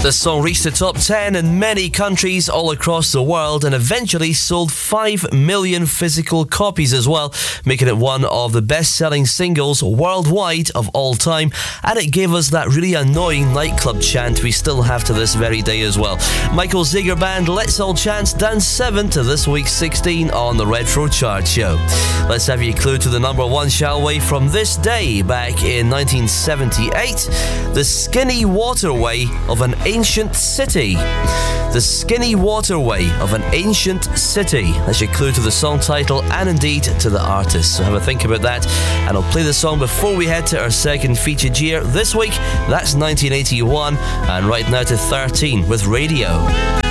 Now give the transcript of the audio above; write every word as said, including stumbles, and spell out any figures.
The song reached the top ten in many countries all across the world and eventually sold five million physical copies as well, making it one of the best-selling singles worldwide of all time, and it gave us that really annoying nightclub chant we still have to this very day as well. Michael Zager Band, Let's All Chant, down seven to this week's sixteen on the Retro Chart Show. Let's have you clue to the number one, shall we? From this day back in nineteen seventy-eight, the skinny waterway of an ancient city. The skinny waterway of an ancient city. That's your clue to the song title and indeed to the artist. So have a think about that, and I'll play the song before we head to our second featured year this week. That's nineteen eighty-one, and right now to thirteen with Radio.